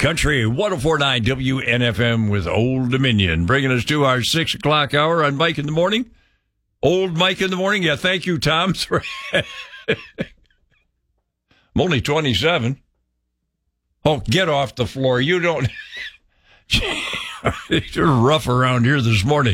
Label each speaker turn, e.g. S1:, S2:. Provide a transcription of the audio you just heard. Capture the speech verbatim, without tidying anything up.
S1: Country one oh four point nine W N F M with Old Dominion, bringing us to our six o'clock hour on Mike in the Morning. Old Mike in the Morning. Yeah, thank you, Tom. I'm only twenty-seven. Oh, get off the floor. You don't. You're rough around here this morning.